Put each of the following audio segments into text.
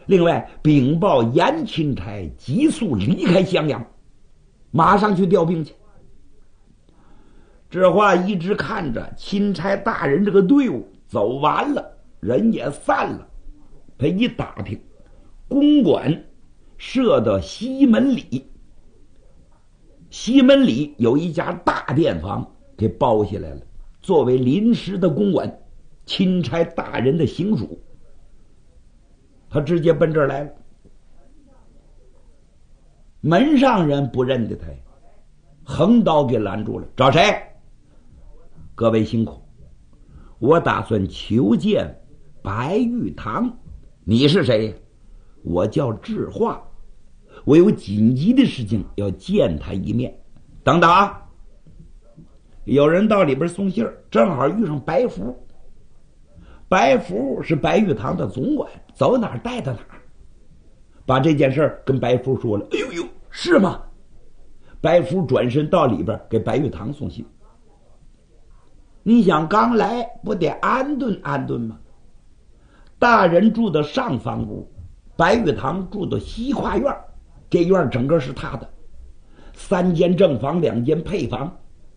另外禀报严钦差急速离开襄阳，马上去调兵去。这话一直看着钦差大人这个队伍走完了，人也散了，他一打听，公馆设到西门里，西门里有一家大店房给包下来了，作为临时的公馆，钦差大人的行署。他直接奔这儿来了。门上人不认得他，横刀给拦住了。找谁？各位辛苦，我打算求见白玉堂。你是谁？我叫智化，我有紧急的事情要见他一面。等等啊！有人到里边送信，正好遇上白福。白福是白玉堂的总管，走哪儿带到哪儿。把这件事跟白福说了。哎呦呦，是吗？白福转身到里边给白玉堂送信。你想刚来不得安顿安顿吗？大人住的上房屋，白玉堂住的西跨院，这院整个是他的，3间正房，2间配房。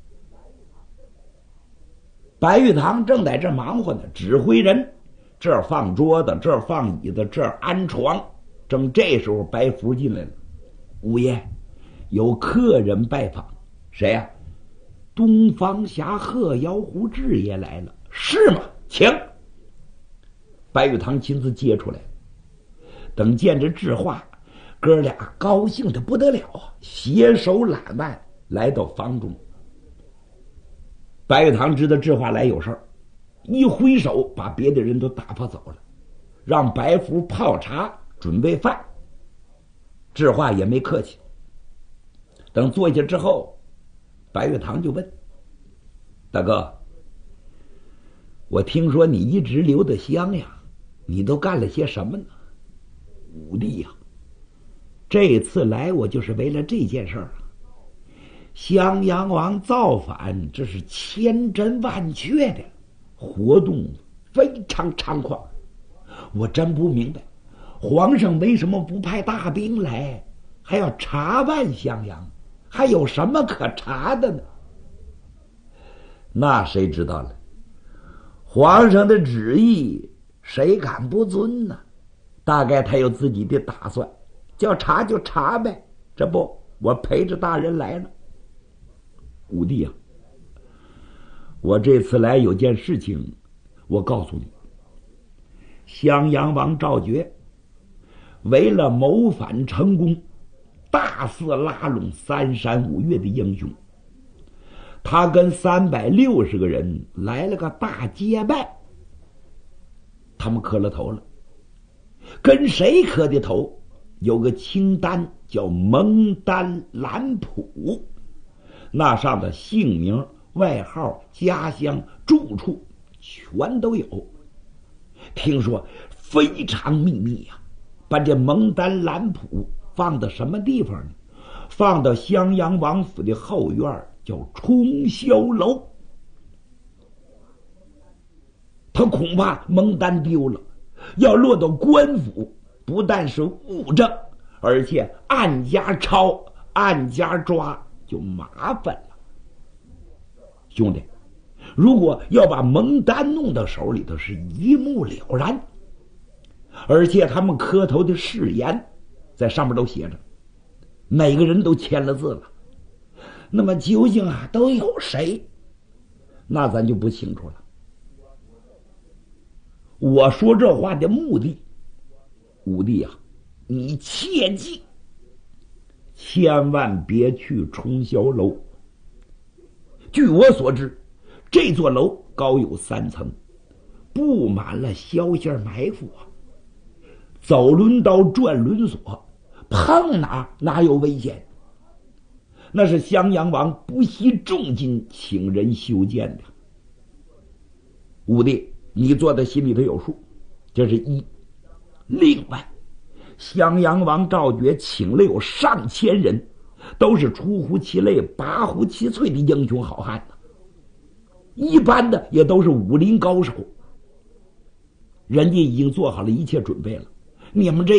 白玉堂正在这忙活呢，指挥人，这儿放桌子，这儿放椅子，这儿安床。正这时候白福进来了。五爷，有客人拜访。谁呀？东方侠贺瑶湖志也来了。是吗？请。白玉堂亲自接出来。等见着智化，哥俩高兴的不得了啊，携手揽腕来到房中。白玉堂知道智化来有事儿，一挥手把别的人都打发走了，让白福泡茶准备饭。智化也没客气。等坐下之后，白玉堂就问：大哥，我听说你一直留在襄阳，你都干了些什么呢？武帝呀，这次来我就是为了这件事儿啊。襄阳王造反，这是千真万确的，活动非常猖狂。我真不明白，皇上为什么不派大兵来，还要查办襄阳？还有什么可查的呢？那谁知道了？皇上的旨意谁敢不遵呢？大概他有自己的打算，叫查就查呗。这不，我陪着大人来了。武帝啊，我这次来有件事情，我告诉你。襄阳王赵觉为了谋反成功，大肆拉拢3山5岳的英雄，他跟360个人来了个大结拜。他们磕了头了。跟谁磕的头？有个清单叫蒙丹兰普，那上的姓名、外号、家乡、住处全都有。听说非常秘密呀，把这蒙丹兰普放到什么地方呢？放到襄阳王府的后院，叫冲霄楼。他恐怕蒙丹丢了，要落到官府，不但是物证，而且暗家抄、暗家抓，就麻烦了。兄弟，如果要把蒙丹弄到手里头，是一目了然。而且他们磕头的誓言在上面都写着，每个人都签了字了。那么究竟都有谁？那咱就不清楚了。我说这话的目的，武帝啊，你切记，千万别去冲霄楼。据我所知，这座楼高有3层，布满了消息埋伏啊。走轮刀转轮锁，碰哪有危险？那是襄阳王不惜重金请人修建的。武帝，你做的心里头有数，这是一。另外，襄阳王赵觉请了有上千人，都是出乎其类拔乎其萃的英雄好汉呢，一般的也都是武林高手。人家已经做好了一切准备了，你们这